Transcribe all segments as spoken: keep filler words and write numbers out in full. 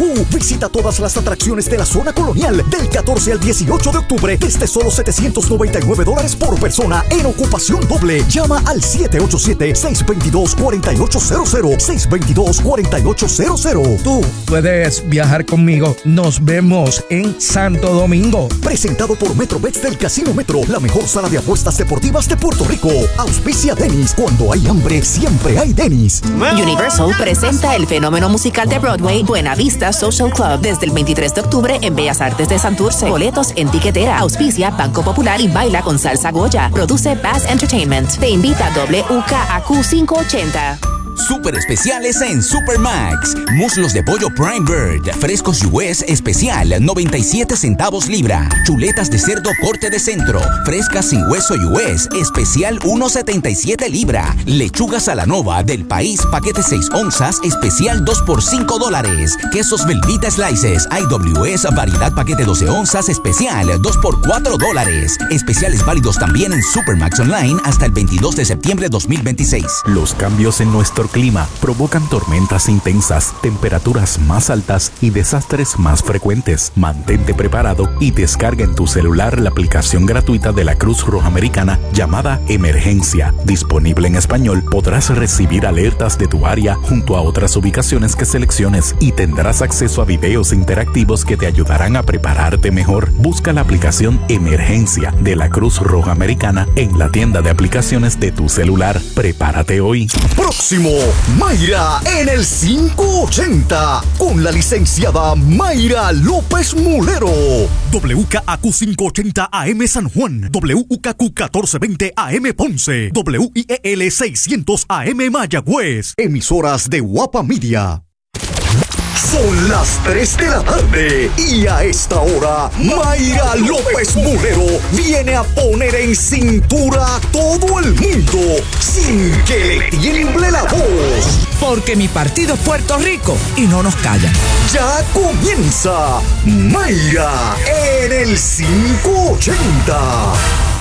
Q. Visita todas las atracciones de la zona colonial del catorce al dieciocho de octubre desde solo setecientos noventa y nueve dólares por persona en ocupación doble. Llama al siete ocho siete, seis dos dos, cuatro ocho cero cero, seis dos dos, cuatro ocho cero cero. Tú puedes viajar conmigo. Nos vemos en Santo Domingo. Presentado por Metrobets del Casino Metro, la mejor sala de apuestas deportivas de Puerto Rico. Auspicia Dennis. Cuando hay hambre, siempre hay Dennis. Universal presenta el fenómeno musical de Broadway Buena Vista Social Club desde el veintitrés de octubre en Bellas Artes de Santurce. Boletos en tiquetera. Auspicia Banco Popular y Baila con Salsa Goya. Produce Bass Entertainment. Te invita W K A Q quinientos ochenta. Super especiales en Supermax. Muslos de pollo Prime Bird, frescos U S especial, noventa y siete centavos libra. Chuletas de cerdo corte de centro, frescas sin hueso U S, especial uno setenta y siete libra. Lechugas a la nova del país, paquete seis onzas, especial dos por cinco dólares. Quesos Velveeta Slices, I W S, variedad paquete doce onzas, especial dos por cuatro dólares. Especiales válidos también en Supermax Online hasta el veintidós de septiembre de dos mil veintiséis. Los cambios en nuestro clima provocan tormentas intensas, temperaturas más altas y desastres más frecuentes. Mantente preparado y descarga en tu celular la aplicación gratuita de la Cruz Roja Americana llamada Emergencia. Disponible en español, podrás recibir alertas de tu área junto a otras ubicaciones que selecciones y tendrás acceso a videos interactivos que te ayudarán a prepararte mejor. Busca la aplicación Emergencia de la Cruz Roja Americana en la tienda de aplicaciones de tu celular. Prepárate hoy. Próximo, Mayra en el quinientos ochenta con la licenciada Mayra López Mulero. W K A Q quinientos ochenta A M San Juan, W K Q catorce veinte A M Ponce, W I E L seiscientos A M Mayagüez. Emisoras de Guapa Media. Son las tres de la tarde y a esta hora Mayra López Mulero viene a poner en cintura a todo el mundo sin que le tiemble la voz. Porque mi partido es Puerto Rico y no nos callan. Ya comienza Mayra en el quinientos ochenta.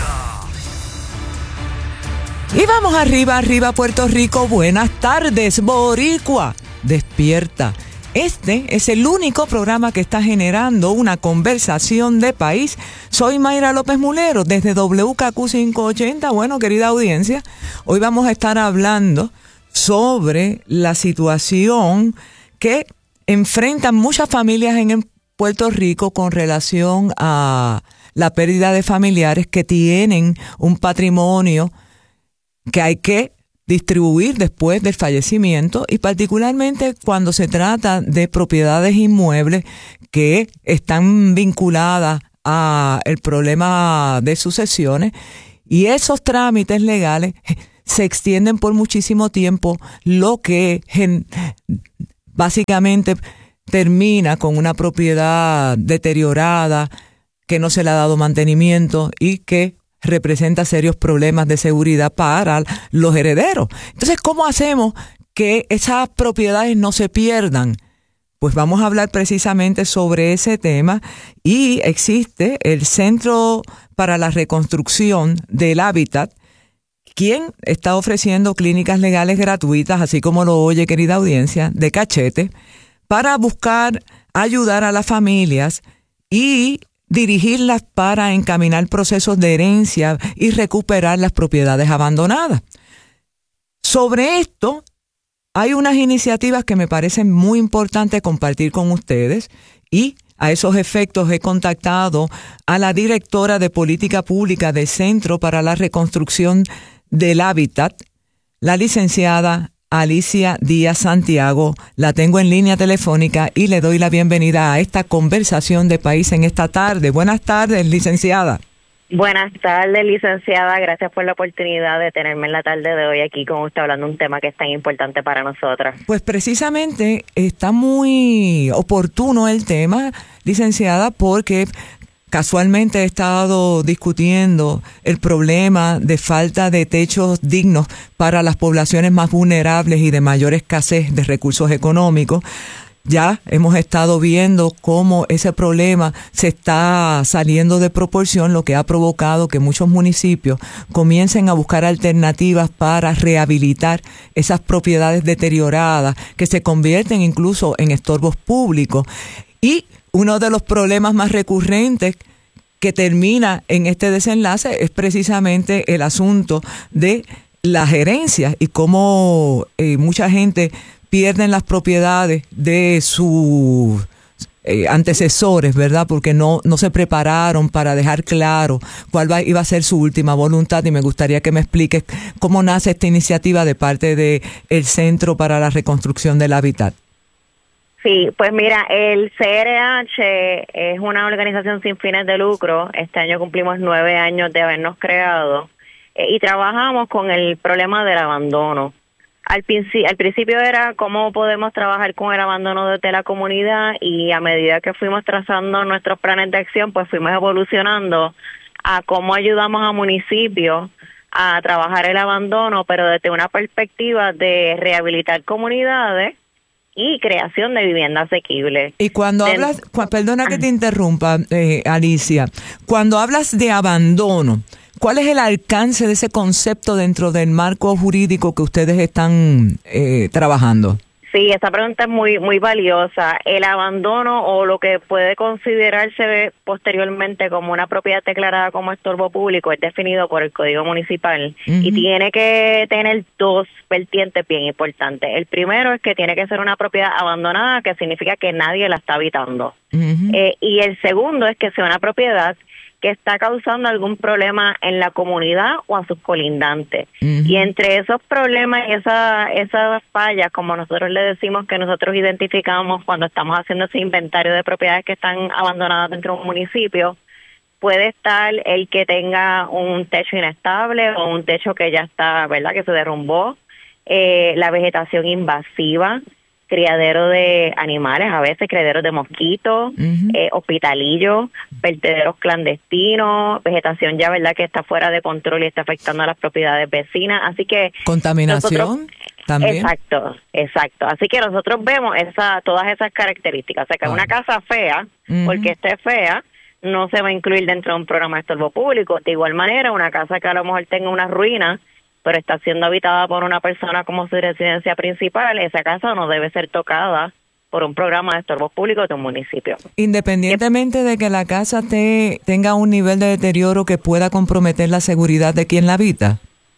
Y vamos arriba, arriba Puerto Rico. Buenas tardes, Boricua. Despierta. Este es el único programa que está generando una conversación de país. Soy Mayra López Mulero desde W K Q quinientos ochenta. Bueno, querida audiencia, hoy vamos a estar hablando sobre la situación que enfrentan muchas familias en Puerto Rico con relación a la pérdida de familiares que tienen un patrimonio que hay que distribuir después del fallecimiento, y particularmente cuando se trata de propiedades inmuebles que están vinculadas a el problema de sucesiones, y esos trámites legales se extienden por muchísimo tiempo, lo que gen- básicamente termina con una propiedad deteriorada, que no se le ha dado mantenimiento y que representa serios problemas de seguridad para los herederos. Entonces, ¿cómo hacemos que esas propiedades no se pierdan? Pues vamos a hablar precisamente sobre ese tema, y existe el Centro para la Reconstrucción del Hábitat, quien está ofreciendo clínicas legales gratuitas, así como lo oye, querida audiencia, de cachete, para buscar ayudar a las familias y dirigirlas para encaminar procesos de herencia y recuperar las propiedades abandonadas. Sobre esto, hay unas iniciativas que me parecen muy importantes compartir con ustedes, y a esos efectos he contactado a la directora de Política Pública del Centro para la Reconstrucción del Hábitat, la licenciada Alicia Díaz Santiago. La tengo en línea telefónica y le doy la bienvenida a esta conversación de país en esta tarde. Buenas tardes, licenciada. Buenas tardes, licenciada. Gracias por la oportunidad de tenerme en la tarde de hoy aquí con usted hablando de un tema que es tan importante para nosotras. Pues precisamente está muy oportuno el tema, licenciada, porque casualmente he estado discutiendo el problema de falta de techos dignos para las poblaciones más vulnerables y de mayor escasez de recursos económicos. ya hemos estado viendo cómo ese problema se está saliendo de proporción, lo que ha provocado que muchos municipios comiencen a buscar alternativas para rehabilitar esas propiedades deterioradas que se convierten incluso en estorbos públicos. Y uno de los problemas más recurrentes que termina en este desenlace es precisamente el asunto de las herencias y cómo eh, mucha gente pierden las propiedades de sus eh, antecesores, ¿verdad? Porque no no se prepararon para dejar claro cuál va, iba a ser su última voluntad, y me gustaría que me expliques cómo nace esta iniciativa de parte de el Centro para la Reconstrucción del Hábitat. Sí, pues mira, el C R H es una organización sin fines de lucro. Este año cumplimos nueve años de habernos creado eh, y trabajamos con el problema del abandono. Al, princi- al principio era cómo podemos trabajar con el abandono desde la comunidad, y a medida que fuimos trazando nuestros planes de acción, pues fuimos evolucionando a cómo ayudamos a municipios a trabajar el abandono, pero desde una perspectiva de rehabilitar comunidades y creación de vivienda asequible. Y cuando Den- hablas, cu- perdona que te interrumpa, eh, Alicia, cuando hablas de abandono, ¿cuál es el alcance de ese concepto dentro del marco jurídico que ustedes están eh, trabajando? Sí, esa pregunta es muy muy valiosa. El abandono, o lo que puede considerarse posteriormente como una propiedad declarada como estorbo público, es definido por el Código Municipal Ujú. y tiene que tener dos vertientes bien importantes. El primero es que tiene que ser una propiedad abandonada, que significa que nadie la está habitando. Ujú. Eh, y el segundo es que sea una propiedad que está causando algún problema en la comunidad o a sus colindantes. Ujú. Y entre esos problemas y esa, esas fallas, como nosotros le decimos, que nosotros identificamos cuando estamos haciendo ese inventario de propiedades que están abandonadas dentro de un municipio, puede estar el que tenga un techo inestable o un techo que ya está, ¿verdad?, que se derrumbó, eh, la vegetación invasiva, criadero de animales, a veces criaderos de mosquitos, Ujú. eh, hospitalillos, vertederos clandestinos, vegetación ya, ¿verdad?, que está fuera de control y está afectando a las propiedades vecinas. Así que Contaminación nosotros- también. Exacto, exacto. Así que nosotros vemos esa, todas esas características. O sea, que Ah. una casa fea, Ujú. porque esté fea, no se va a incluir dentro de un programa de estorbo público. De igual manera, una casa que a lo mejor tenga una ruina, pero está siendo habitada por una persona como su residencia principal, esa casa no debe ser tocada por un programa de estorbos públicos de un municipio. Independientemente de que la casa te, tenga un nivel de deterioro que pueda comprometer la seguridad de quien la habita.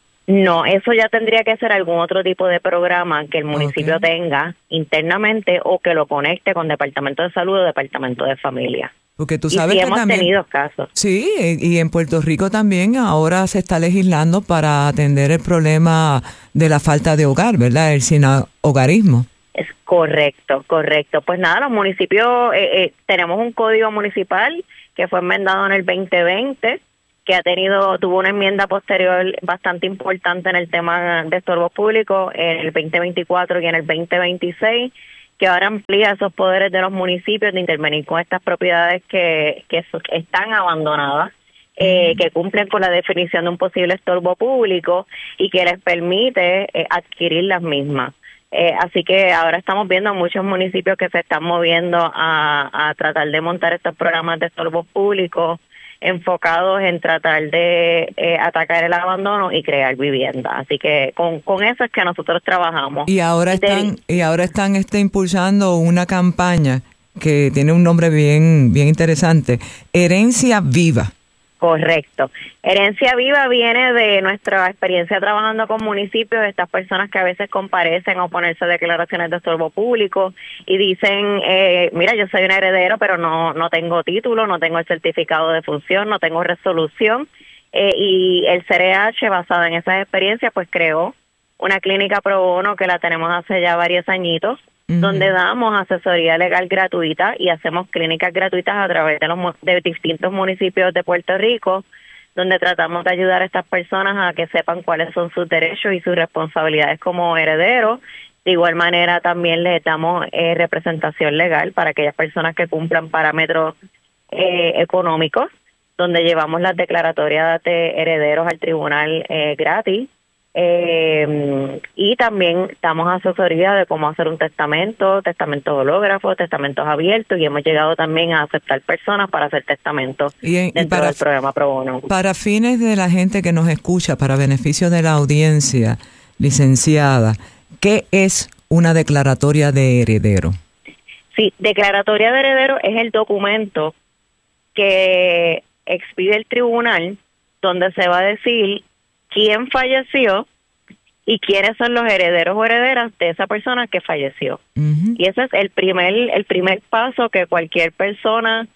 No, eso ya tendría que ser algún otro tipo de programa que el municipio Ok. tenga internamente, o que lo conecte con Departamento de Salud o Departamento de Familia. Porque tú Y sabes sí que hemos también... tenido casos. Sí, y en Puerto Rico también ahora se está legislando para atender el problema de la falta de hogar, ¿verdad? El sinhogarismo. Es correcto, correcto. Pues nada, los municipios, eh, eh, tenemos un código municipal que fue enmendado en el veinte veinte, que ha tenido, tuvo una enmienda posterior bastante importante en el tema de estorbos públicos en el veinte veinticuatro y en el veinte veintiséis, que ahora amplía esos poderes de los municipios de intervenir con estas propiedades que, que so- están abandonadas, eh, que cumplen con la definición de un posible estorbo público y que les permite eh, adquirir las mismas. Eh, así que ahora estamos viendo muchos municipios que se están moviendo a, a tratar de montar estos programas de estorbos públicos enfocados en tratar de eh, atacar el abandono y crear vivienda. Así que con, con eso es que nosotros trabajamos. Y ahora Y te- están, y ahora están este, impulsando una campaña que tiene un nombre bien, bien interesante, Herencia Viva. Correcto. Herencia Viva viene de nuestra experiencia trabajando con municipios, estas personas que a veces comparecen a oponerse a declaraciones de estorbo público y dicen, eh, mira, yo soy un heredero, pero no no tengo título, no tengo el certificado de función, no tengo resolución, eh, y el C R H, basado en esas experiencias, pues creó una clínica pro bono que la tenemos hace ya varios añitos, Ujú. donde damos asesoría legal gratuita y hacemos clínicas gratuitas a través de los mu- de distintos municipios de Puerto Rico, donde tratamos de ayudar a estas personas a que sepan cuáles son sus derechos y sus responsabilidades como herederos. De igual manera, también les damos eh, representación legal para aquellas personas que cumplan parámetros eh, económicos, donde llevamos las declaratorias de herederos al tribunal eh, gratis. Eh, y también damos asesoría de cómo hacer un testamento, testamentos hológrafos, testamentos abiertos, y hemos llegado también a aceptar personas para hacer testamentos y, en, dentro y para, del programa Pro Bono. Para fines de la gente que nos escucha, para beneficio de la audiencia, licenciada, ¿qué es una declaratoria de heredero? Sí, declaratoria de heredero es el documento que expide el tribunal donde se va a decir quién falleció y quiénes son los herederos o herederas de esa persona que falleció. Uh-huh. Y ese es el primer el primer paso que cualquier persona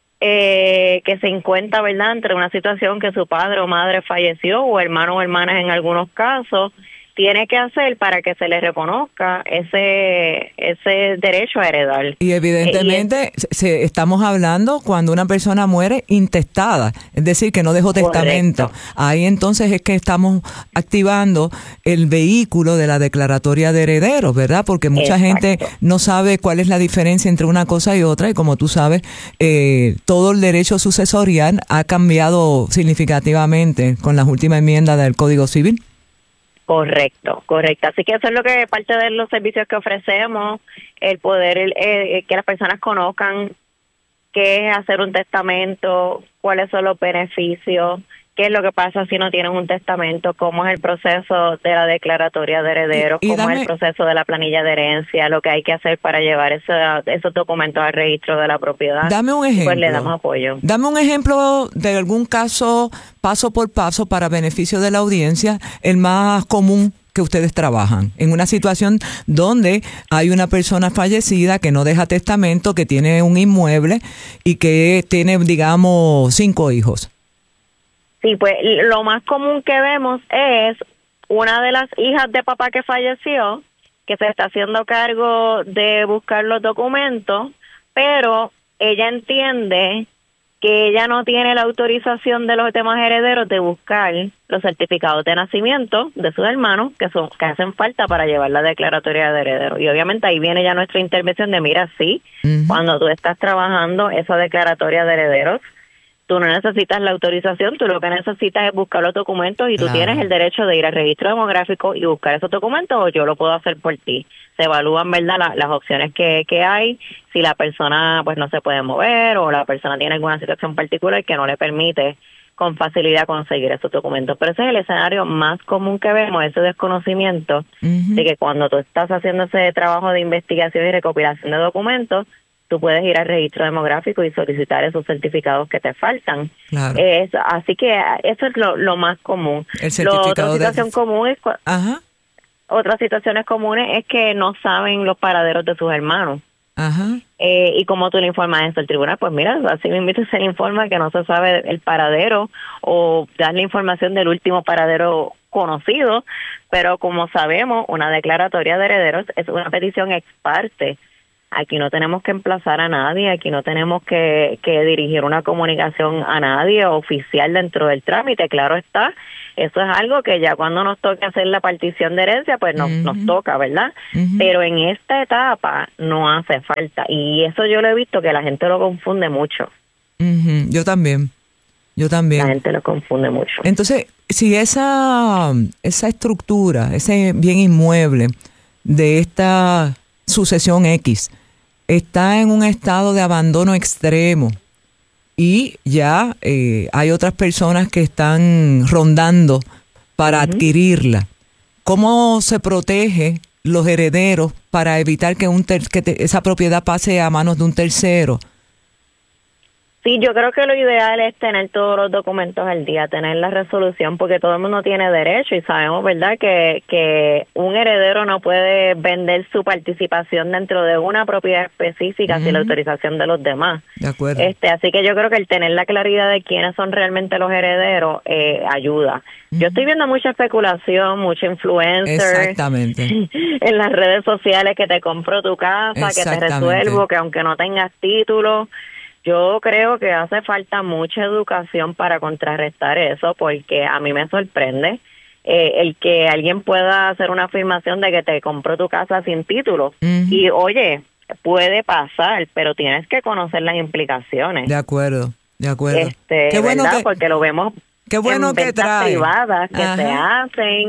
eh, que se encuentra, ¿verdad?, entre una situación que su padre o madre falleció, o hermano o hermanas en algunos casos, tiene que hacer para que se le reconozca ese ese derecho a heredar. Y evidentemente eh, y es, se, estamos hablando cuando una persona muere intestada, es decir, que no dejó testamento. Correcto. Ahí entonces es que estamos activando el vehículo de la declaratoria de herederos, ¿verdad? Porque mucha Exacto. gente no sabe cuál es la diferencia entre una cosa y otra, y como tú sabes, eh, todo el derecho sucesorial ha cambiado significativamente con las últimas enmiendas del Código Civil. Correcto, correcto. Así que eso es lo que parte de los servicios que ofrecemos, el poder el, el, que las personas conozcan qué es hacer un testamento, cuáles son los beneficios, qué es lo que pasa si no tienen un testamento, cómo es el proceso de la declaratoria de herederos, y, y cómo dame, es el proceso de la planilla de herencia, lo que hay que hacer para llevar ese, esos documentos al registro de la propiedad. Dame un ejemplo. Pues le damos apoyo. Dame un ejemplo de algún caso paso por paso para beneficio de la audiencia, el más común que ustedes trabajan, en una situación donde hay una persona fallecida que no deja testamento, que tiene un inmueble y que tiene, digamos, cinco hijos. Sí, pues lo más común que vemos es una de las hijas de papá que falleció, que se está haciendo cargo de buscar los documentos, pero ella entiende que ella no tiene la autorización de los demás herederos de buscar los certificados de nacimiento de sus hermanos, que son que hacen falta para llevar la declaratoria de herederos. Y obviamente ahí viene ya nuestra intervención de, mira, sí, uh-huh. cuando tú estás trabajando esa declaratoria de herederos, tú no necesitas la autorización, tú lo que necesitas es buscar los documentos y tú claro. tienes el derecho de ir al registro demográfico y buscar esos documentos, o yo lo puedo hacer por ti. Se evalúan, ¿verdad?, la, las opciones que, que hay, si la persona pues no se puede mover o la persona tiene alguna situación particular que no le permite con facilidad conseguir esos documentos. Pero ese es el escenario más común que vemos, ese desconocimiento uh-huh. de que cuando tú estás haciendo ese trabajo de investigación y recopilación de documentos, tú puedes ir al registro demográfico y solicitar esos certificados que te faltan. Claro. Es, así que eso es lo, lo más común. El certificado lo, otra situación de... común es... Ajá. Otras situaciones comunes es que no saben los paraderos de sus hermanos. Ajá. Eh, y como tú le informas eso al tribunal, pues mira, así mismo se le informa que no se sabe el paradero, o darle información del último paradero conocido, pero como sabemos, una declaratoria de herederos es una petición ex parte. Aquí no tenemos que emplazar a nadie, aquí no tenemos que, que dirigir una comunicación a nadie oficial dentro del trámite, claro está. Eso es algo que ya cuando nos toque hacer la partición de herencia, pues nos, uh-huh. nos toca, ¿verdad? Uh-huh. Pero en esta etapa no hace falta. Y eso yo lo he visto que la gente lo confunde mucho. Uh-huh. Yo también. Yo también. La gente lo confunde mucho. Entonces, si esa, esa estructura, ese bien inmueble de esta sucesión X está en un estado de abandono extremo, y ya eh, hay otras personas que están rondando para uh-huh. adquirirla, ¿cómo se protege los herederos para evitar que, un ter- que te- esa propiedad pase a manos de un tercero? Sí, yo creo que lo ideal es tener todos los documentos al día, tener la resolución, porque todo el mundo tiene derecho y sabemos, ¿verdad?, que, que un heredero no puede vender su participación dentro de una propiedad específica uh-huh. sin la autorización de los demás. De acuerdo. Este, así que yo creo que el tener la claridad de quiénes son realmente los herederos eh, ayuda. Uh-huh. Yo estoy viendo mucha especulación, mucha influencer. Exactamente. En las redes sociales, que te compro tu casa, que te resuelvo, que aunque no tengas título. Yo creo que hace falta mucha educación para contrarrestar eso, porque a mí me sorprende eh, el que alguien pueda hacer una afirmación de que te compró tu casa sin título. Uh-huh. Y oye, puede pasar, pero tienes que conocer las implicaciones. De acuerdo, de acuerdo. Este, qué bueno ¿verdad? que, porque lo vemos qué bueno en que ventas trae. privadas que Ajá. se hacen.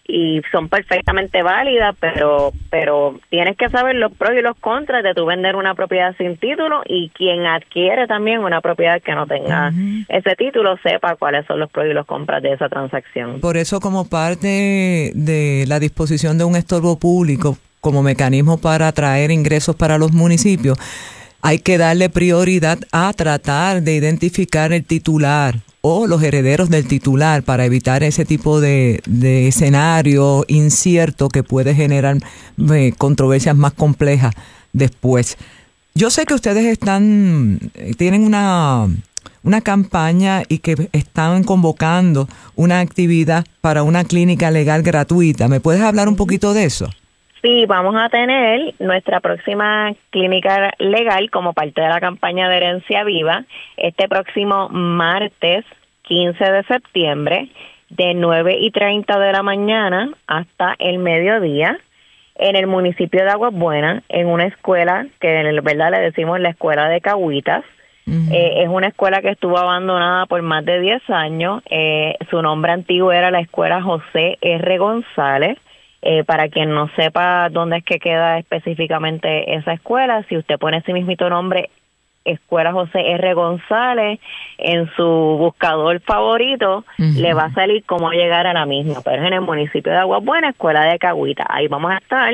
y son perfectamente válidas, pero pero tienes que saber los pros y los contras de tu vender una propiedad sin título, y quien adquiere también una propiedad que no tenga uh-huh. ese título sepa cuáles son los pros y los contras de esa transacción. Por eso, como parte de la disposición de un estorbo público como mecanismo para atraer ingresos para los municipios, hay que darle prioridad a tratar de identificar el titular o los herederos del titular para evitar ese tipo de, de escenario incierto que puede generar eh, controversias más complejas después. Yo sé que ustedes están tienen una, una campaña y que están convocando una actividad para una clínica legal gratuita. ¿Me puedes hablar un poquito de eso? Sí, vamos a tener nuestra próxima clínica legal como parte de la campaña de Herencia Viva este próximo martes quince de septiembre de nueve y treinta de la mañana hasta el mediodía en el municipio de Aguas Buenas, en una escuela que en verdad le decimos la Escuela de Cagüitas. Uh-huh. Eh, es una escuela que estuvo abandonada por más de diez años. Eh, su nombre antiguo era la Escuela José R. González. Eh, para quien no sepa dónde es que queda específicamente esa escuela, si usted pone ese mismito nombre, Escuela José R. González, en su buscador favorito, uh-huh. le va a salir cómo llegar a la misma, pero es en el municipio de Aguas Buenas, Escuela de Cagüitas. Ahí vamos a estar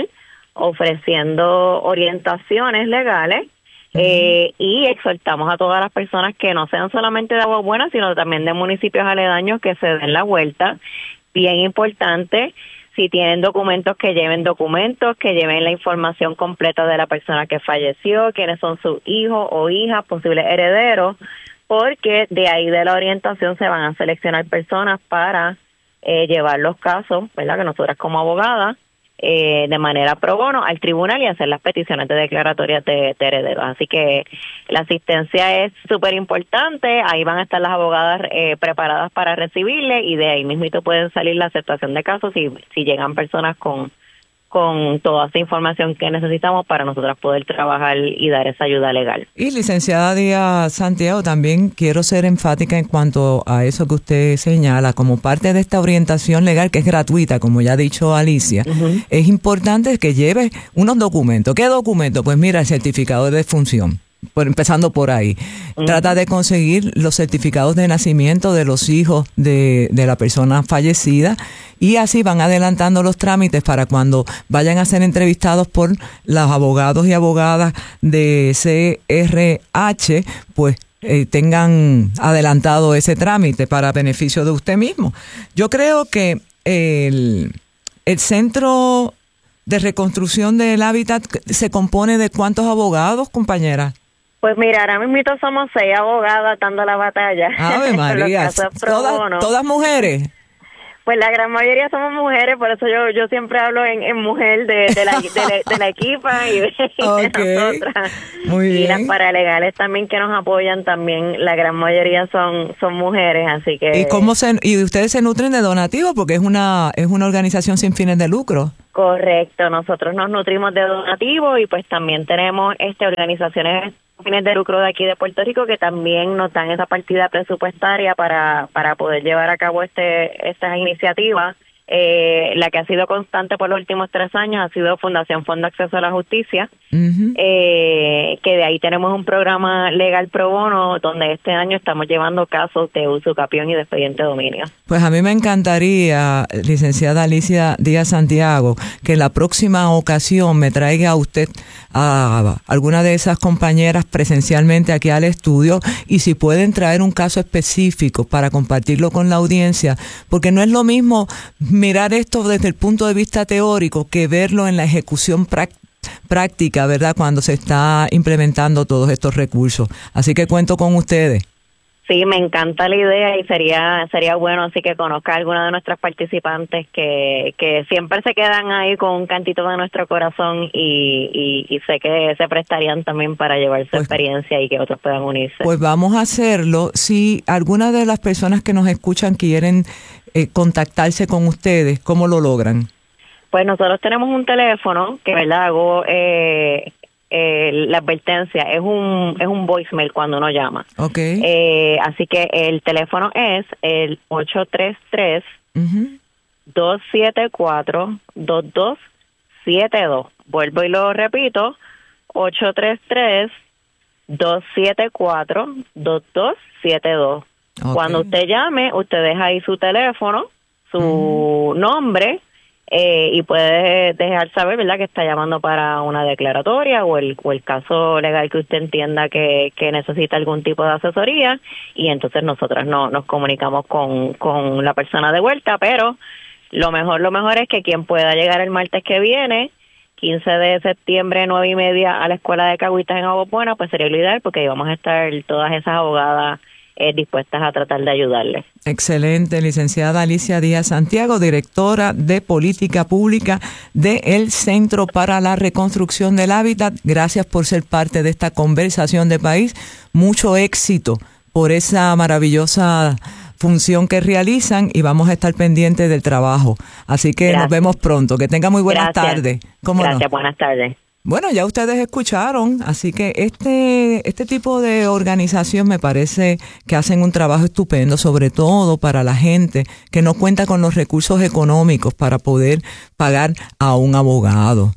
ofreciendo orientaciones legales uh-huh. eh, y exhortamos a todas las personas que no sean solamente de Aguas Buenas, sino también de municipios aledaños que se den la vuelta. Bien importante, si tienen documentos, que lleven documentos, que lleven la información completa de la persona que falleció, quiénes son sus hijos o hijas, posibles herederos, porque de ahí de la orientación se van a seleccionar personas para eh, llevar los casos, ¿verdad? Que nosotras como abogadas, eh, de manera pro bono al tribunal y hacer las peticiones de declaratorias de, de herederos. Así que la asistencia es súper importante, ahí van a estar las abogadas eh, preparadas para recibirle, y de ahí mismito pueden salir la aceptación de casos si, si llegan personas con con toda esa información que necesitamos para nosotras poder trabajar y dar esa ayuda legal. Y licenciada Díaz Santiago, también quiero ser enfática en cuanto a eso que usted señala, como parte de esta orientación legal que es gratuita, como ya ha dicho Alicia, uh-huh. es importante que lleve unos documentos. ¿Qué documento? Pues mira, el certificado de defunción. Por, empezando por ahí. Uh-huh. Trata de conseguir los certificados de nacimiento de los hijos de, de la persona fallecida, y así van adelantando los trámites para cuando vayan a ser entrevistados por los abogados y abogadas de C R H, pues eh, tengan adelantado ese trámite para beneficio de usted mismo. Yo creo que el, el Centro de Reconstrucción del Hábitat se compone de ¿cuántos abogados, compañera? Pues mira, ahora mismo somos seis abogadas dando la batalla. Ave María, ¿Todas, ¿todas mujeres? Pues la gran mayoría somos mujeres, por eso yo yo siempre hablo en, en mujer de, de, la, de, la, de la equipa y de, okay. de nosotras. Muy bien. Y las paralegales también que nos apoyan también, la gran mayoría son son mujeres, así que... ¿Y cómo se y ustedes se nutren de donativos? Porque es una es una organización sin fines de lucro. Correcto, nosotros nos nutrimos de donativos y pues también tenemos este organizaciones sin fines de lucro de aquí de Puerto Rico que también nos dan esa partida presupuestaria para para poder llevar a cabo este estas iniciativas. Eh, la que ha sido constante por los últimos tres años ha sido Fundación Fondo Acceso a la Justicia, uh-huh. eh, que de ahí tenemos un programa legal pro bono donde este año estamos llevando casos de usucapión y de expediente de dominio. Pues a mí me encantaría, licenciada Alicia Díaz Santiago, que la próxima ocasión me traiga a usted a alguna de esas compañeras presencialmente aquí al estudio, y si pueden traer un caso específico para compartirlo con la audiencia, porque no es lo mismo mirar esto desde el punto de vista teórico que verlo en la ejecución práctica práctica, ¿verdad? Cuando se está implementando todos estos recursos. Así que cuento con ustedes. Sí, me encanta la idea y sería sería bueno así que conozca a alguna de nuestras participantes que, que siempre se quedan ahí con un cantito de nuestro corazón y, y, y sé que se prestarían también para llevar su pues, experiencia y que otros puedan unirse. Pues vamos a hacerlo. Si alguna de las personas que nos escuchan quieren eh, contactarse con ustedes, ¿cómo lo logran? Pues nosotros tenemos un teléfono que, ¿verdad? Hago eh, eh, la advertencia, es un es un voicemail cuando uno llama. Okay. Eh, así que el teléfono es el ocho tres tres, dos siete cuatro, dos dos siete dos. Vuelvo y lo repito, ocho tres tres, dos siete cuatro, dos dos siete dos. Okay. Cuando usted llame, usted deja ahí su teléfono, su mm. nombre, eh, y puede dejar saber, ¿verdad?, que está llamando para una declaratoria o el, o el caso legal que usted entienda que, que necesita algún tipo de asesoría, y entonces nosotras no, nos comunicamos con, con la persona de vuelta. Pero lo mejor, lo mejor es que quien pueda llegar el martes que viene, quince de septiembre, nueve y media, a la Escuela de Cagüitas en Aguas Buenas, pues sería lo ideal, porque ahí vamos a estar todas esas abogadas eh, dispuestas a tratar de ayudarles. Excelente, licenciada Alicia Díaz Santiago, directora de Política Pública del Centro para la Reconstrucción del Hábitat. Gracias por ser parte de esta conversación de país. Mucho éxito por esa maravillosa función que realizan, y vamos a estar pendientes del trabajo. Así que Gracias. Nos vemos pronto. Que tenga muy buenas Gracias. tardes. ¿Cómo Gracias, no? buenas tardes. Bueno, ya ustedes escucharon, así que este este tipo de organización me parece que hacen un trabajo estupendo, sobre todo para la gente que no cuenta con los recursos económicos para poder pagar a un abogado.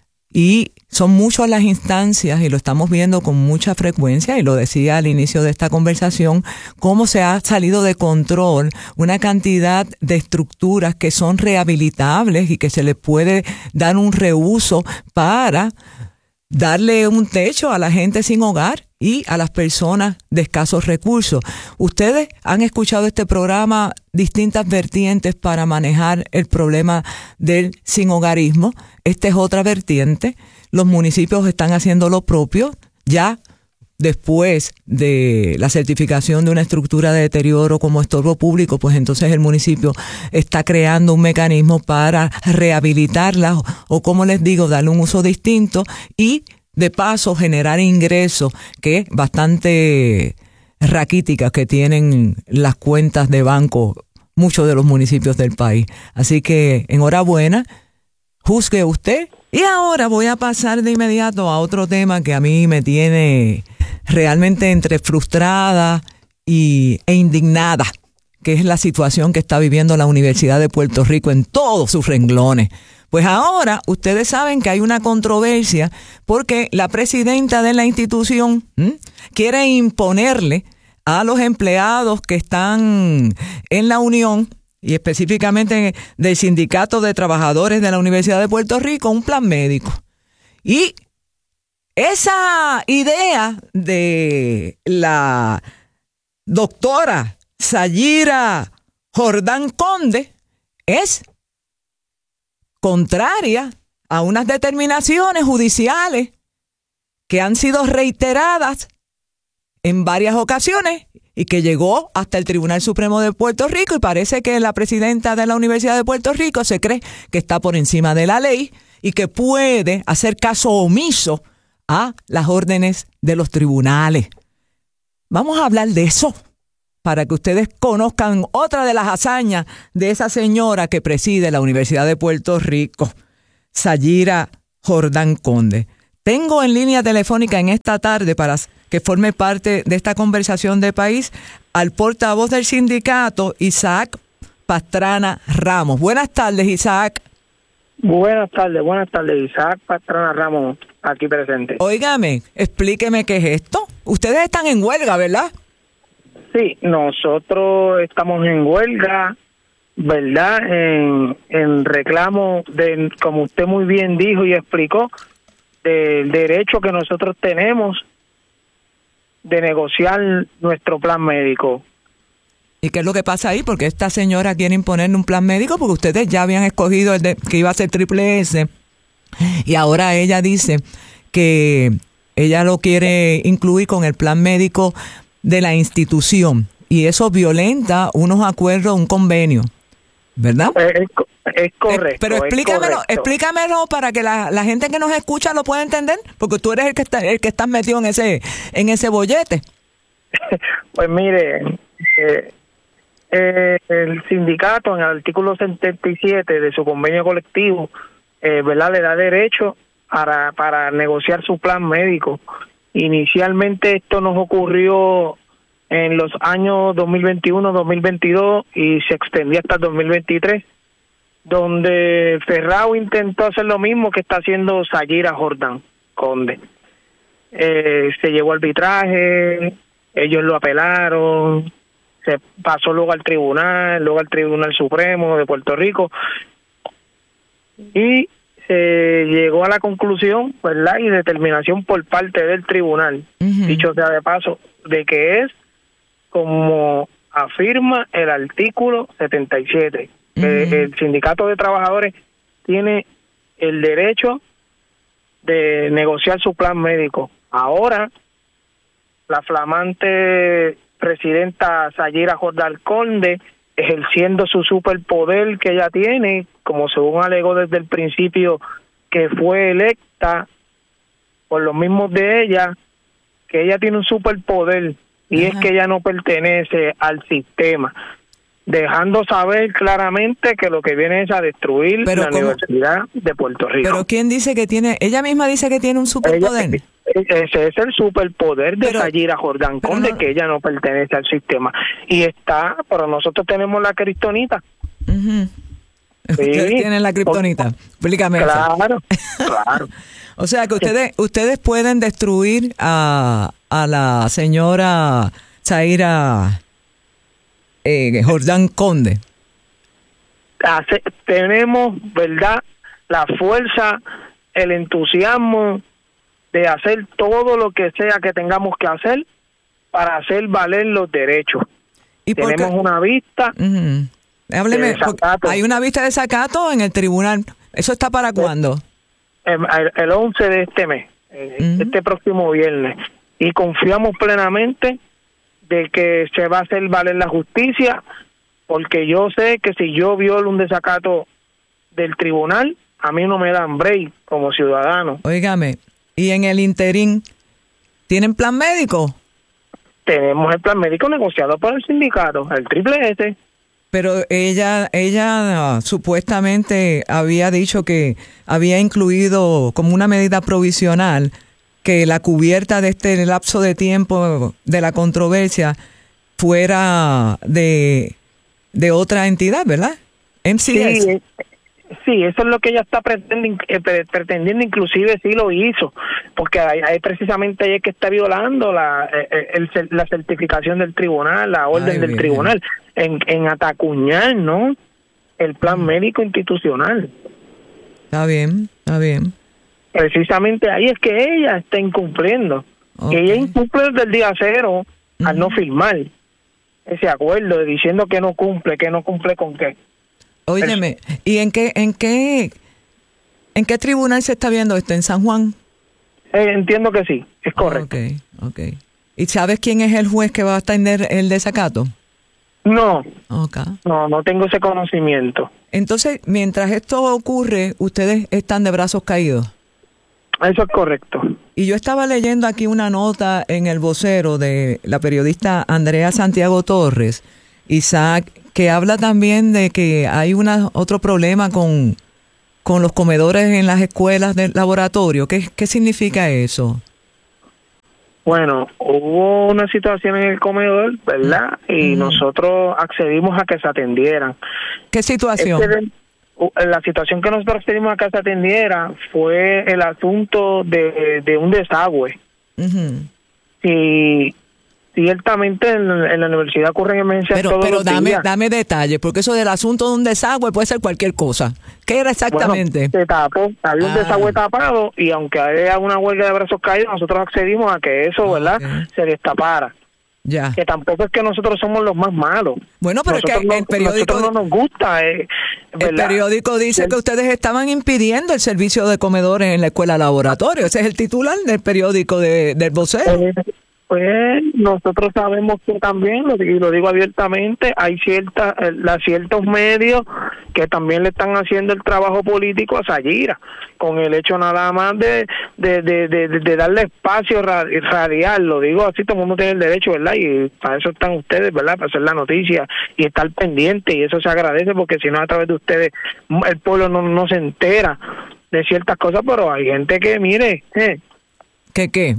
Y son muchas las instancias, y lo estamos viendo con mucha frecuencia, y lo decía al inicio de esta conversación, cómo se ha salido de control una cantidad de estructuras que son rehabilitables y que se le puede dar un reuso para darle un techo a la gente sin hogar y a las personas de escasos recursos. Ustedes han escuchado este programa, distintas vertientes para manejar el problema del sinhogarismo. Esta es otra vertiente. Los municipios están haciendo lo propio. Ya después de la certificación de una estructura de deterioro como estorbo público, pues entonces el municipio está creando un mecanismo para rehabilitarla, o, o como les digo, darle un uso distinto y de paso generar ingresos, que bastante raquíticas que tienen las cuentas de banco muchos de los municipios del país. Así que enhorabuena, juzgue usted. Y ahora voy a pasar de inmediato a otro tema que a mí me tiene realmente entre frustrada y, e indignada, que es la situación que está viviendo la Universidad de Puerto Rico en todos sus renglones. Pues ahora ustedes saben que hay una controversia porque la presidenta de la institución ¿m? quiere imponerle a los empleados que están en la unión, y específicamente del Sindicato de Trabajadores de la Universidad de Puerto Rico, un plan médico. Y esa idea de la doctora Sayira Jordán Conde es contraria a unas determinaciones judiciales que han sido reiteradas en varias ocasiones y que llegó hasta el Tribunal Supremo de Puerto Rico, y parece que la presidenta de la Universidad de Puerto Rico se cree que está por encima de la ley y que puede hacer caso omiso a las órdenes de los tribunales. Vamos a hablar de eso para que ustedes conozcan otra de las hazañas de esa señora que preside la Universidad de Puerto Rico, Sayira Jordán Conde. Tengo en línea telefónica en esta tarde, para que forme parte de esta conversación de país, al portavoz del sindicato, Isaac Pastrana Ramos. Buenas tardes, Isaac. Buenas tardes, buenas tardes, Isaac Pastrana Ramos, aquí presente. Óigame, explíqueme qué es esto. Ustedes están en huelga, ¿verdad? Sí, nosotros estamos en huelga, ¿verdad? En, en reclamo de, como usted muy bien dijo y explicó, del derecho que nosotros tenemos de negociar nuestro plan médico. ¿Y qué es lo que pasa ahí? Porque esta señora quiere imponerle un plan médico, porque ustedes ya habían escogido el de, que iba a ser triple S, y ahora ella dice que ella lo quiere incluir con el plan médico de la institución, y eso violenta unos acuerdos, un convenio, ¿verdad? Es, es correcto. Eh, pero explícamelo, correcto. explícamelo para que la, la gente que nos escucha lo pueda entender, porque tú eres el que está, el que estás metido en ese, en ese bollete. Pues mire, eh, eh, el sindicato en el artículo setenta y siete de su convenio colectivo, eh, ¿verdad?, le da derecho para, para negociar su plan médico. Inicialmente esto nos ocurrió en los años dos mil veintiuno, dos mil veintidós y se extendió hasta el dos mil veintitrés. donde Ferrao intentó hacer lo mismo que está haciendo Sayira Jordán Conde. Eh, se llevó arbitraje, ellos lo apelaron, se pasó luego al tribunal, luego al Tribunal Supremo de Puerto Rico, y se llegó a la conclusión, ¿verdad?, y determinación por parte del tribunal, uh-huh. dicho sea de paso, de que es como afirma el artículo setenta y siete. Uh-huh. Eh, el sindicato de trabajadores tiene el derecho de negociar su plan médico. Ahora, la flamante presidenta Sayira Jordán Conde, ejerciendo su superpoder que ella tiene, como según alegó desde el principio que fue electa por los mismos de ella, que ella tiene un superpoder, y Ajá. es que ella no pertenece al sistema, dejando saber claramente que lo que viene es a destruir pero la ¿cómo? Universidad de Puerto Rico. Pero ¿quién dice que tiene? Ella misma dice que tiene un superpoder. Ella, ese es el superpoder de pero, Sayira Jordán Conde, no, que ella no pertenece al sistema. Y está, pero nosotros tenemos la kriptonita. Uh-huh. Sí. Ustedes tienen la kriptonita. Explícame Claro, eso. claro. O sea que ustedes ustedes pueden destruir a, a la señora Sayira eh, Jordán Conde. Hace, tenemos, ¿verdad?, la fuerza, el entusiasmo de hacer todo lo que sea que tengamos que hacer para hacer valer los derechos. ¿Y tenemos una vista? Uh-huh. Hábleme, hay una vista de desacato en el tribunal. ¿Eso está para cuándo? El, el once de este mes, uh-huh. este próximo viernes. Y confiamos plenamente de que se va a hacer valer la justicia, porque yo sé que si yo violo un desacato del tribunal, a mí no me dan break como ciudadano. Óigame, ¿y en el interín tienen plan médico? Tenemos el plan médico negociado por el sindicato, el triple S. Pero ella ella uh, supuestamente había dicho que había incluido como una medida provisional que la cubierta de este lapso de tiempo de la controversia fuera de, de otra entidad, ¿verdad? M C S. Sí, sí, eso es lo que ella está pretendiendo, pretendiendo, inclusive sí lo hizo, porque hay, hay precisamente ella que está violando la el, el, la certificación del tribunal, la orden Ay, del bien. tribunal, en, en atacuñar, ¿no?, el plan médico institucional. Está bien, está bien. Precisamente ahí es que ella está incumpliendo. Okay. Ella incumple desde el día cero uh-huh. al no firmar ese acuerdo, diciendo que no cumple, que no cumple con qué. Óyeme, ¿y en qué, en qué, en qué tribunal se está viendo esto? ¿En San Juan? Eh, entiendo que sí, es correcto. Okay, okay. ¿Y sabes quién es el juez que va a atender el desacato? No, okay. no, no tengo ese conocimiento. Entonces, mientras esto ocurre, ustedes están de brazos caídos. Eso es correcto. Y yo estaba leyendo aquí una nota en El Vocero de la periodista Andrea Santiago Torres, Isaac, que habla también de que hay una otro problema con, con los comedores en las escuelas del laboratorio. ¿Qué, qué significa eso? Bueno, hubo una situación en el comedor, ¿verdad? Y uh-huh. nosotros accedimos a que se atendieran. ¿Qué situación? Este, la situación que nosotros accedimos a que se atendiera fue el asunto de, de un desagüe. Uh-huh. Y ciertamente en, en la universidad ocurren emergencias pero, todos pero los dame, días. dame detalles, porque eso del asunto de un desagüe puede ser cualquier cosa. ¿Qué era exactamente? Bueno, se tapó, había un ah. desagüe tapado, y aunque haya una huelga de brazos caídos, nosotros accedimos a que eso, ¿verdad?, okay. se destapara. Ya. Que tampoco es que nosotros somos los más malos. Bueno, pero nosotros es que no, el periódico nosotros no nos gusta. Eh, el periódico dice el, que ustedes estaban impidiendo el servicio de comedores en la escuela laboratorio. Ese es el titular del periódico de, del Vocero. Eh, pues nosotros sabemos que también, y lo digo abiertamente, hay cierta, la, ciertos medios que también le están haciendo el trabajo político a Sayira, con el hecho nada más de de, de, de, de darle espacio radial, lo digo así, todo el mundo tiene el derecho, ¿verdad? Y para eso están ustedes, ¿verdad? Para hacer la noticia y estar pendiente, y eso se agradece, porque si no, a través de ustedes el pueblo no, no se entera de ciertas cosas, pero hay gente que, mire... Eh, ¿Qué qué?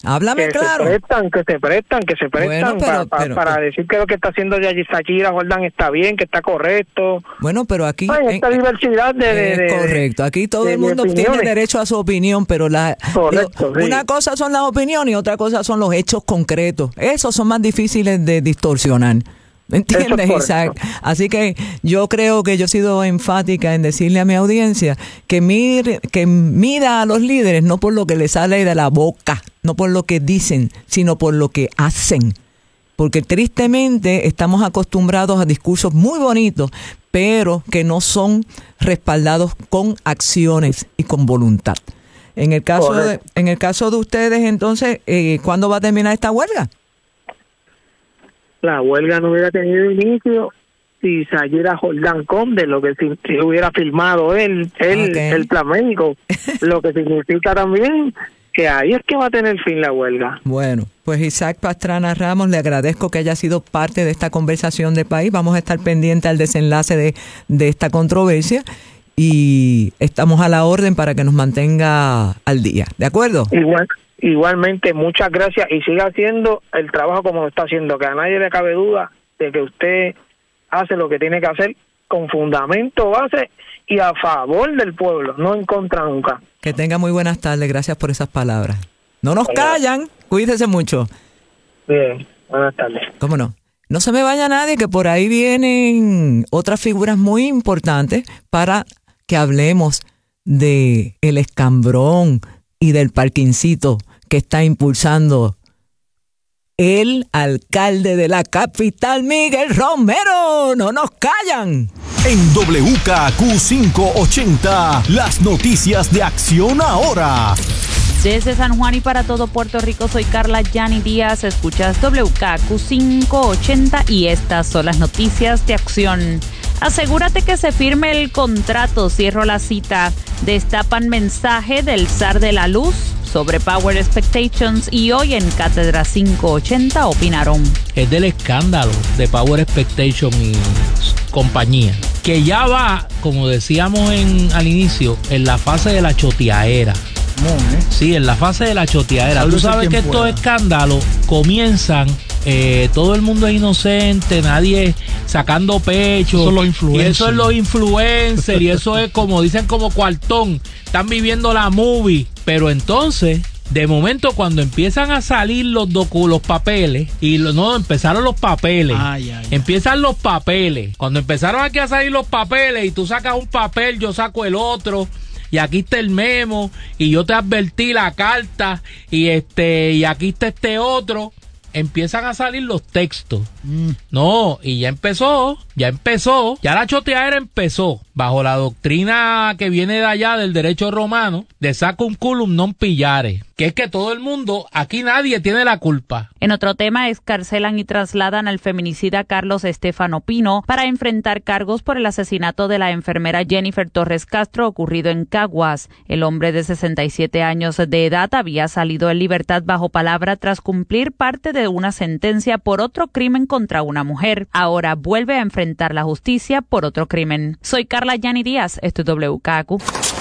Háblame que claro. se prestan, que se prestan, que se prestan Bueno, pero- pa- pa- pero- para pero- decir que lo que está haciendo Shakira Jordan está bien, que está correcto. Bueno, pero aquí... Hay esta en- diversidad de, de, Es de- correcto, aquí todo de- el de mundo tiene opiniones. derecho a su opinión, pero la Correcto, lo- sí. una cosa son las opiniones y otra cosa son los hechos concretos. Esos son más difíciles de distorsionar. ¿Me entiendes, Eso es correcto. Isaac? Así que yo creo que yo he sido enfática en decirle a mi audiencia que, mir, que mida a los líderes no por lo que les sale de la boca, no por lo que dicen, sino por lo que hacen. Porque tristemente estamos acostumbrados a discursos muy bonitos, pero que no son respaldados con acciones y con voluntad. En el caso de, Correcto. en el caso de ustedes, entonces, eh, ¿cuándo va a terminar esta huelga? La huelga no hubiera tenido inicio si saliera Jordan Conde, lo que si, si hubiera firmado él, él Ok. el plan médico, lo que significa también que ahí es que va a tener fin la huelga. Bueno, pues Isaac Pastrana Ramos, le agradezco que haya sido parte de esta conversación de país. Vamos a estar pendientes al desenlace de, de esta controversia y estamos a la orden para que nos mantenga al día. ¿De acuerdo? Igual, igualmente, muchas gracias y siga haciendo el trabajo como lo está haciendo, que a nadie le cabe duda de que usted hace lo que tiene que hacer con fundamento, base y a favor del pueblo, no en contra nunca. Que tenga muy buenas tardes. Gracias por esas palabras. No nos callan. Cuídese mucho. Bien, buenas tardes. ¿Cómo no? No se me vaya nadie, que por ahí vienen otras figuras muy importantes para que hablemos de el escambrón y del parquincito que está impulsando el alcalde de la capital, Miguel Romero. No nos callan. En W K Q quinientos ochenta, las noticias de Acción Ahora. Desde San Juan y para todo Puerto Rico, soy Carla Yani Díaz. Escuchas W K Q quinientos ochenta y estas son las noticias de Acción. Asegúrate que se firme el contrato. Cierro la cita. Destapan mensaje del zar de la luz sobre Power Expectations y hoy en Cátedra quinientos ochenta opinaron. Es del escándalo de Power Expectation y compañía, que ya va, como decíamos en, al inicio, en la fase de la choteadera. Sí, en la fase de la choteadera. Tú sabes que estos escándalos comienzan, eh, todo el mundo es inocente, nadie sacando pecho. Son los influencers. Y eso es los influencers, y eso es como dicen como cuartón, están viviendo la movie. Pero entonces, de momento, cuando empiezan a salir los docu, los papeles, y lo, no, empezaron los papeles, Ay, ay, ay. empiezan los papeles. Cuando empezaron aquí a salir los papeles, y tú sacas un papel, yo saco el otro, y aquí está el memo, y yo te advertí la carta, y este, y aquí está este otro, empiezan a salir los textos. Mm. No, y ya empezó, ya empezó, ya la choteadera empezó, bajo la doctrina que viene de allá del derecho romano, de sacum culum non pillare, que es que todo el mundo, aquí nadie tiene la culpa. En otro tema, excarcelan y trasladan al feminicida Carlos Estefano Pino para enfrentar cargos por el asesinato de la enfermera Jennifer Torres Castro ocurrido en Caguas. El hombre de sesenta y siete años de edad había salido en libertad bajo palabra tras cumplir parte de una sentencia por otro crimen contra una mujer. Ahora vuelve a enfrentar la justicia por otro crimen. Soy Carla Yani Díaz, esto es W K Q.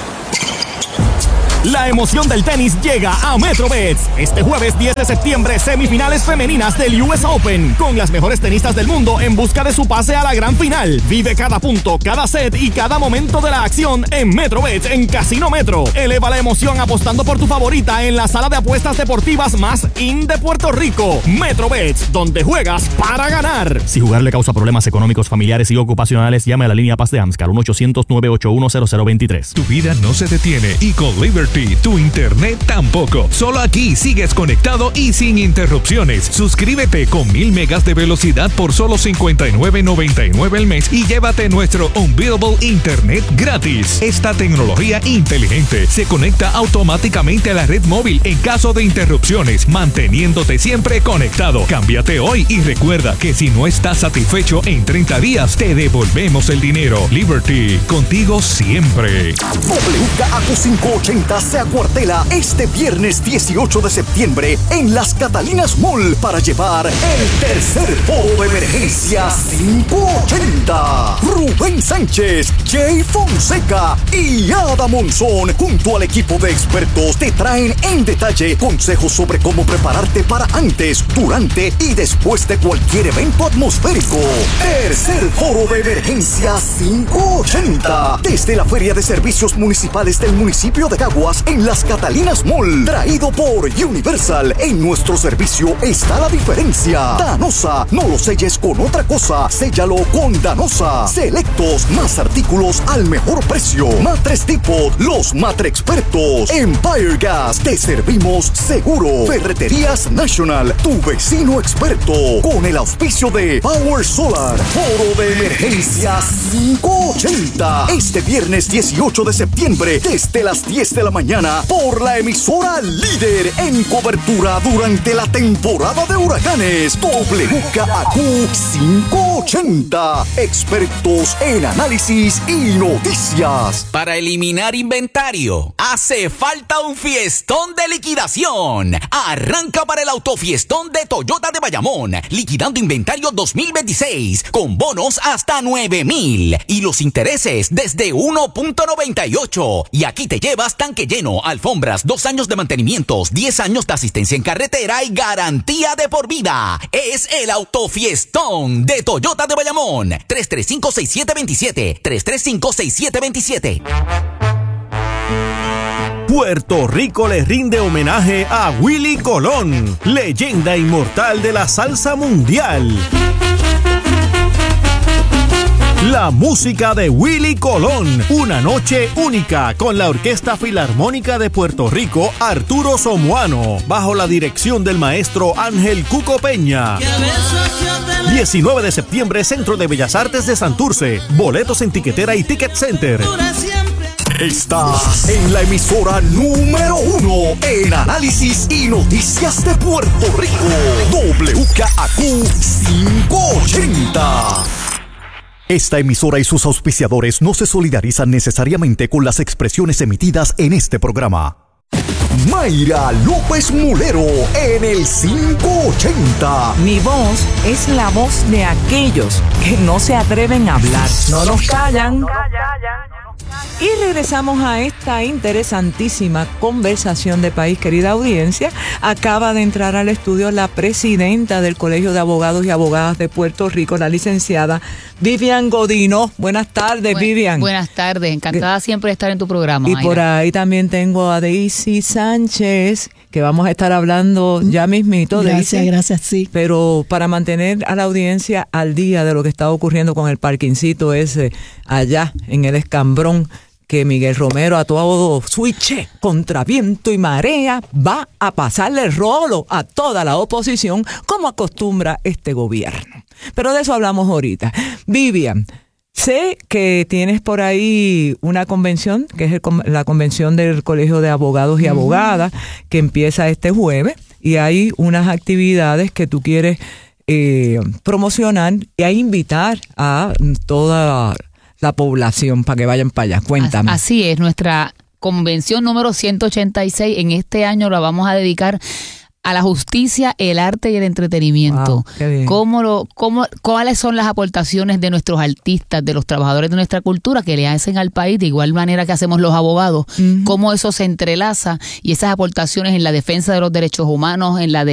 La emoción del tenis llega a MetroBets. Este jueves diez de septiembre, semifinales femeninas del U S Open, con las mejores tenistas del mundo en busca de su pase a la gran final. Vive cada punto, cada set y cada momento de la acción en MetroBets en Casino Metro. Eleva la emoción apostando por tu favorita en la sala de apuestas deportivas más in de Puerto Rico. MetroBets, donde juegas para ganar. Si jugar le causa problemas económicos, familiares y ocupacionales, llame a la línea Paz de AMSCAR uno ochocientos, nueve ocho uno, cero cero dos tres. Tu vida no se detiene y con Liberty tu internet tampoco. Solo aquí sigues conectado y sin interrupciones. Suscríbete con mil megas de velocidad por solo cincuenta y nueve noventa y nueve al mes y llévate nuestro Unbeatable Internet gratis. Esta tecnología inteligente se conecta automáticamente a la red móvil en caso de interrupciones, manteniéndote siempre conectado. Cámbiate hoy y recuerda que si no estás satisfecho en treinta días, te devolvemos el dinero. Liberty, contigo siempre. W K Q quinientos ochenta se acuartela este viernes dieciocho de septiembre en Las Catalinas Mall para llevar el tercer foro de emergencia quinientos ochenta. Rubén Sánchez, Jay Fonseca y Ada Monzón junto al equipo de expertos te traen en detalle consejos sobre cómo prepararte para antes, durante y después de cualquier evento atmosférico. Tercer foro de emergencia quinientos ochenta desde la Feria de Servicios Municipales del municipio de Caguas en Las Catalinas Mall, traído por Universal. En nuestro servicio está la diferencia. Danosa, no lo selles con otra cosa, séllalo con Danosa. Selectos, más artículos al mejor precio. Matres Depot, los matre expertos. Empire Gas, te servimos seguro. Ferreterías National, tu vecino experto. Con el auspicio de Power Solar. Foro de emergencia quinientos ochenta. Este viernes dieciocho de septiembre desde las diez de la mañana por la emisora líder en cobertura durante la temporada de huracanes. W K A Q quinientos ochenta. Expertos en análisis y noticias. Para eliminar inventario, hace falta un fiestón de liquidación. Arranca para el autofiestón de Toyota de Bayamón, liquidando inventario dos mil veintiséis, con bonos hasta nueve mil y los intereses desde uno punto noventa y ocho. Y aquí te llevas tanque lleno, alfombras, dos años de mantenimientos, diez años de asistencia en carretera y garantía de por vida. Es el autofiestón de Toyota de Bayamón. tres tres cinco, seis siete dos siete, tres tres cinco, seis siete dos siete. Puerto Rico le rinde homenaje a Willie Colón, leyenda inmortal de la salsa mundial. La música de Willie Colón, una noche única con la Orquesta Filarmónica de Puerto Rico Arturo Somoano, bajo la dirección del maestro Ángel Cuco Peña. diecinueve de septiembre, Centro de Bellas Artes de Santurce. Boletos en Tiquetera y Ticket Center. Estás en la emisora número uno en análisis y noticias de Puerto Rico. W K A Q quinientos ochenta. Esta emisora y sus auspiciadores no se solidarizan necesariamente con las expresiones emitidas en este programa. Mayra López Mulero en el quinientos ochenta. Mi voz es la voz de aquellos que no se atreven a hablar. No nos callan. Y regresamos a esta interesantísima conversación de país, querida audiencia. Acaba de entrar al estudio la presidenta del Colegio de Abogados y Abogadas de Puerto Rico, la licenciada Vivian Godino. Buenas tardes, Bu- Vivian. Buenas tardes, encantada siempre de estar en tu programa. Y Mayra. por ahí también tengo a Daisy Sánchez, que vamos a estar hablando ya mismito. Gracias, Daisy. gracias, sí. Pero para mantener a la audiencia al día de lo que está ocurriendo con el parquincito ese allá en el Escambrón, que Miguel Romero a todo switch, contra viento y marea, va a pasarle el rolo a toda la oposición, como acostumbra este gobierno. Pero de eso hablamos ahorita. Vivian, sé que tienes por ahí una convención, que es el, la convención del Colegio de Abogados y Abogadas, que empieza este jueves, y hay unas actividades que tú quieres eh, promocionar y a invitar a toda la población para que vayan para allá. Cuéntame. Así es, nuestra convención número ciento ochenta y seis en este año la vamos a dedicar a la justicia, el arte y el entretenimiento. Wow, qué bien. ¿Cómo lo, cómo, ¿Cuáles son las aportaciones de nuestros artistas, de los trabajadores de nuestra cultura que le hacen al país, de igual manera que hacemos los abogados? Uh-huh. Cómo eso se entrelaza y esas aportaciones en la defensa de los derechos humanos, en la